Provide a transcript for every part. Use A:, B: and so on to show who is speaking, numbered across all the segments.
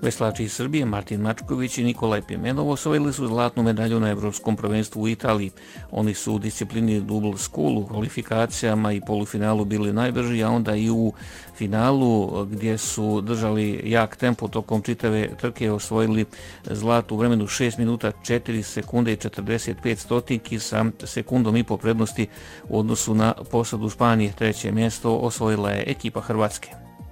A: Veslači iz Srbije Martin Mačković i Nikolaj Pjemenov osvojili su zlatnu medalju na Evropskom prvenstvu u Italiji. Oni su u disciplini double school u kvalifikacijama i polufinalu bili najbrži, a onda i u finalu gdje su držali jak tempo tokom čitave trke osvojili zlato u vremenu 6 minuta 4 sekunde i 45 stotinki sa sekundom i po prednosti u odnosu na posadu Španije. Treće mjesto osvojila je ekipa Hrvatske.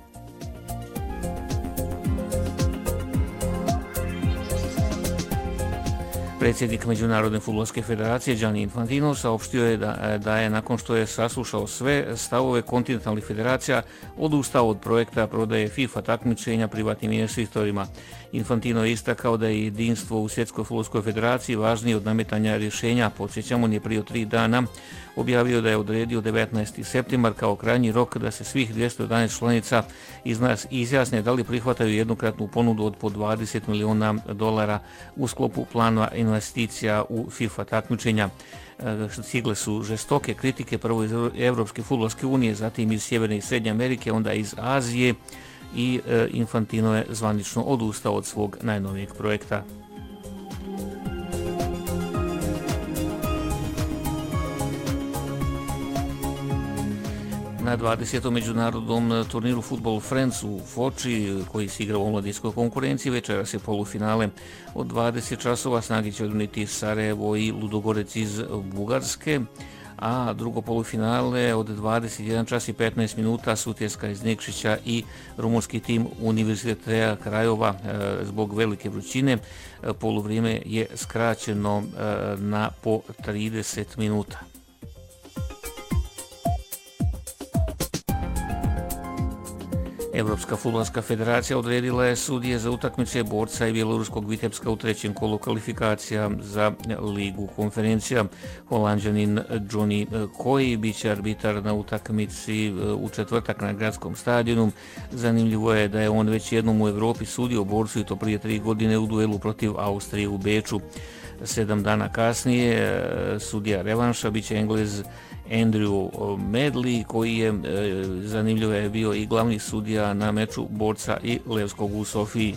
A: Predsjednik Međunarodne fudbalske federacije Gianni Infantino saopštio je da je nakon što je saslušao sve stavove kontinentalnih federacija odustao od projekta prodaje FIFA takmičenja privatnim investitorima. Infantino je istakao da je jedinstvo u Svjetskoj fudbalskoj federaciji važnije od nametanja rješenja. Podsjećamo, on je prije 3 dana objavio da je odredio 19. septembar kao krajnji rok da se svih 211 članica izjasne da li prihvataju jednokratnu ponudu od po $20 miliona u sklopu plana investicija u FIFA takmičenja. Stigle su žestoke kritike prvo iz Evropske fudbalske unije, zatim iz Sjeverne i Srednje Amerike, onda iz Azije i Infantino je zvanično odustao od svog najnovijeg projekta. Na 20. međunarodnom turniru Football Friends u Foči, koji se igra u omladinskoj konkurenciji, večeras je polufinale. Od 20 časova snage će odnijeti Sarajevo i Ludogorec iz Bugarske, a drugo polufinale od 21 čas i 15 minuta Sutjeska iz Nikšića i rumunski tim Univerziteta Krajova. Zbog velike vrućine poluvrijeme je skraćeno na po 30 minuta. Evropska fudbalska federacija odredila je sudije za utakmice Borca i bjeloruskog Vitebska u trećem kolu kvalifikacija za Ligu konferencija. Holanđanin Johnny Koji biće arbitar na utakmici u četvrtak na gradskom stadionu. Zanimljivo je da je on već jednom u Evropi sudio Borcu i to prije 3 godine u duelu protiv Austrije u Beču. 7 dana kasnije sudija revanša biće Englez Andrew Medley, koji je zanimljivo je bio i glavni sudija na meču Borca i Levskog u Sofiji.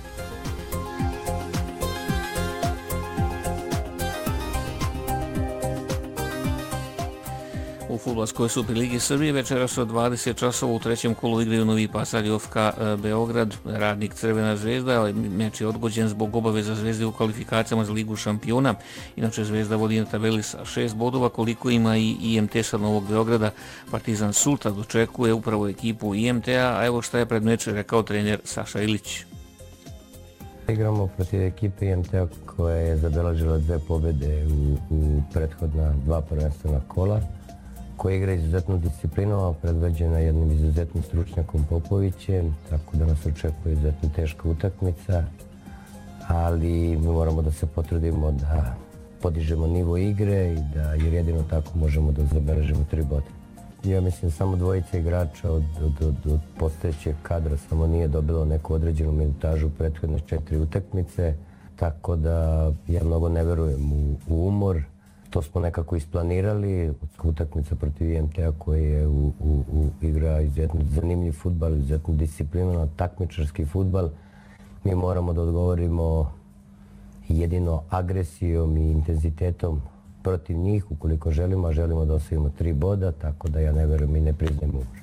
A: U fudbalskoj Superligi Srbije večeras od 20 časova u trećem kolu igraju Novi Pazar i OFK Beograd, Radnik Crvena zvezda. Meč je odgođen zbog obaveza Zvezde u kvalifikacijama za Ligu šampiona. Inače Zvezda vodi na tabeli sa 6 bodova, koliko ima i IMT sa Novog Beograda. Partizan Sulta dočekuje upravo ekipu IMT-a, a evo šta je pred mečem rekao trener Saša Ilić.
B: Igramo protiv ekipe IMT-a koja je zabeležila 2 pobjede u prethodna 2 prvenstvena kola, koja igra izuzetno disciplinovano, predvođena jednim izuzetnim stručnjakom Popovićem, tako da nas očekuje izuzetno teška utakmica, ali mi moramo da se potrudimo da podižemo nivo igre i da, jer jedino tako možemo da zabeležimo 3 boda. Ja mislim samo 2 igrača od postojećeg kadra samo nije dobilo neku određenu minutažu u prethodne 4 utakmice, tako da ja mnogo ne verujem u umor. To smo nekako isplanirali, utakmica protiv IMT-a koji je igra izuzetno zanimljiv fudbal, izuzetno disciplinovan, takmičarski fudbal. Mi moramo da odgovorimo jedino agresijom i intenzitetom protiv njih, ukoliko želimo, a želimo da osvojimo 3 boda, tako da ja ne verujem i ne priznajem umor.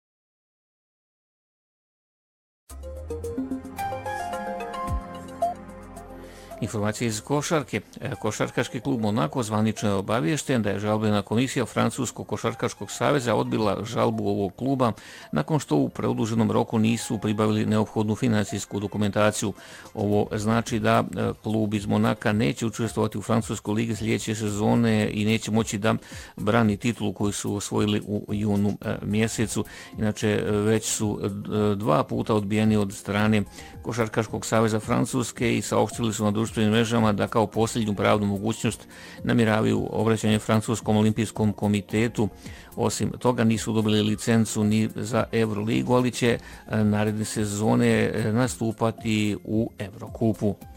A: Informacije iz košarke. Košarkaški klub Monako zvanično je obaviješten da je žalbena komisija Francuskog košarkaškog saveza odbila žalbu ovog kluba nakon što u produženom roku nisu pribavili neophodnu financijsku dokumentaciju. Ovo znači da klub iz Monaka neće učestvovati u Francuskoj ligi sljedeće sezone i neće moći da brani titulu koju su osvojili u junu mjesecu. Inače, već su 2 puta odbijeni od strane Košarkaškog saveza Francuske i saopštili su na društvenim mrežama da kao posljednju pravnu mogućnost namjeravaju obraćanje Francuskom olimpijskom komitetu. Osim toga nisu dobili licencu ni za Euroligu, ali će naredne sezone nastupati u Evrokupu.